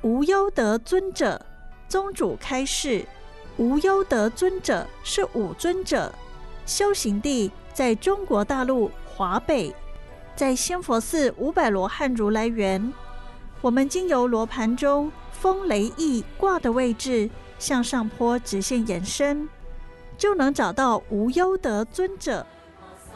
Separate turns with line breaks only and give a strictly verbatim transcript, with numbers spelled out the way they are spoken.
无忧德尊者，宗主开示，无忧德尊者是五尊者，修行地在中国大陆华北，在仙佛寺五百罗汉如来园。我们经由罗盘舟风雷翼卦的位置向上坡直线延伸，就能找到无忧德尊者。